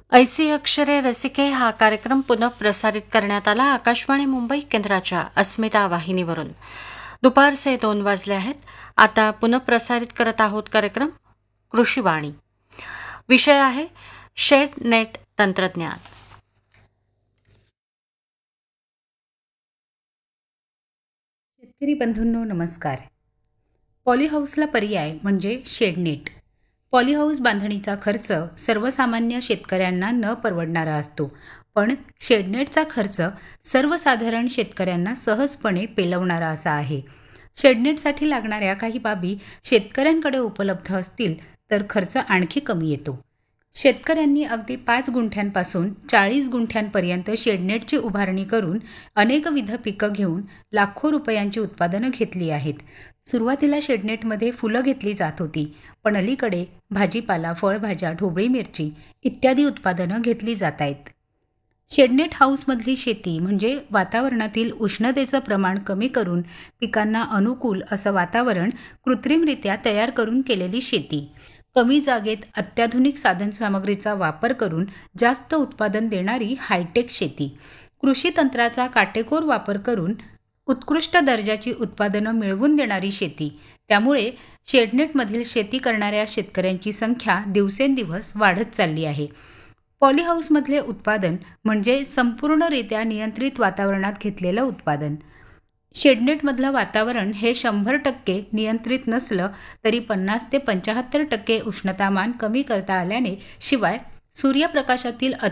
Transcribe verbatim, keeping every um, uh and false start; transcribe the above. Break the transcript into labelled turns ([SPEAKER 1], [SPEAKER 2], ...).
[SPEAKER 1] ऐसी अक्षरे रसिके हा कार्यक्रम पुनः प्रसारित करण्यात आला आकाशवाणी मुंबई केंद्राच्या अस्मिता वाहिनीवरून. दुपारचे दोन वाजले आहेत. आता पुनः प्रसारित करत आहोत कार्यक्रम कृषीवाणी. विषय आहे शेड नेट तंत्रज्ञान.
[SPEAKER 2] शेतकरी बंधूंनो नमस्कार. पॉलीहाऊसला पर्याय म्हणजे शेडनेट. पॉलीहाऊस बांधणीचा खर्च सर्वसामान्य शेतकऱ्यांना न परवडणारा असतो, पण शेडनेटचा खर्च सर्वसाधारण शेतकऱ्यांना सहजपणे पेलवणारा असा आहे. शेडनेटसाठी लागणाऱ्या काही बाबी शेतकऱ्यांकडे उपलब्ध असतील तर खर्च आणखी कमी येतो. शेतकऱ्यांनी अगदी पाच गुंठ्यांपासून चाळीस गुंठ्यांपर्यंत शेडनेटची उभारणी करून अनेकविध पिकं घेऊन लाखो रुपयांची उत्पादनं घेतली आहेत. सुरुवातीला शेडनेटमध्ये फुलं घेतली जात होती, पण अलीकडे भाजीपाला, फळभाज्या, ढोबळी मिरची इत्यादी उत्पादनं घेतली जात आहेत. शेडनेट हाऊसमधली शेती म्हणजे वातावरणातील उष्णतेचं प्रमाण कमी करून पिकांना अनुकूल असं वातावरण कृत्रिमरित्या तयार करून केलेली शेती. कमी जागेत अत्याधुनिक साधनसामग्रीचा वापर करून जास्त उत्पादन देणारी हायटेक शेती. कृषी तंत्राचा काटेकोर वापर करून उत्कृष्ट दर्जाची उत्पादनं मिळवून देणारी शेती. त्यामुळे शेडनेटमधील शेती करणाऱ्या शेतकऱ्यांची संख्या दिवसेंदिवस वाढत चालली आहे. पॉलीहाऊसमधले उत्पादन म्हणजे संपूर्णरित्या नियंत्रित वातावरणात घेतलेलं उत्पादन. शेडनेटमधलं वातावरण हे शंभर टक्के नियंत्रित नसलं तरी पन्नास ते पंच्याहत्तर टक्के उष्णतामान कमी करता आल्याने, शिवाय सूर्यप्रकाशातील